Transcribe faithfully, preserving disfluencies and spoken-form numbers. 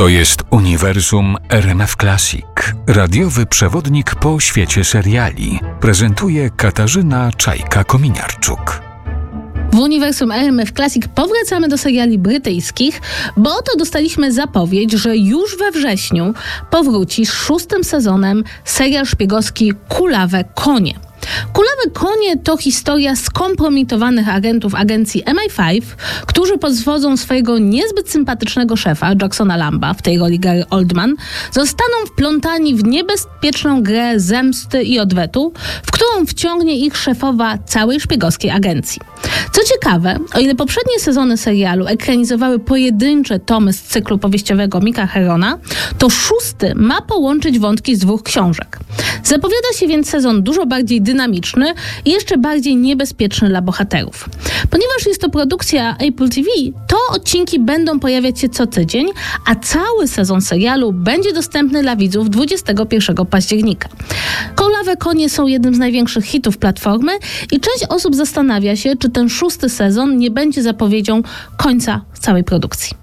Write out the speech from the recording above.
To jest Uniwersum R M F Classic. Radiowy przewodnik po świecie seriali. Prezentuje Katarzyna Czajka-Kominiarczuk. W Uniwersum R M F Classic powracamy do seriali brytyjskich, bo oto dostaliśmy zapowiedź, że już we wrześniu powróci z szóstym sezonem serial szpiegowski Kulawe Konie. Kulawe Konie to historia skompromitowanych agentów agencji M I pięć, którzy pod wodzą swojego niezbyt sympatycznego szefa, Jacksona Lamba, w tej roli Gary Oldman, zostaną wplątani w niebezpieczną grę zemsty i odwetu, w którą wciągnie ich szefowa całej szpiegowskiej agencji. Co ciekawe, o ile poprzednie sezony serialu ekranizowały pojedyncze tomy z cyklu powieściowego Micka Herona, to szósty ma połączyć wątki z dwóch książek. Zapowiada się więc sezon dużo bardziej dynamiczny i jeszcze bardziej niebezpieczny dla bohaterów. Ponieważ jest to produkcja Apple T V, to odcinki będą pojawiać się co tydzień, a cały sezon serialu będzie dostępny dla widzów dwudziestego pierwszego października. Kulawe Konie są jednym z największych hitów platformy i część osób zastanawia się, czy ten szósty sezon nie będzie zapowiedzią końca całej produkcji.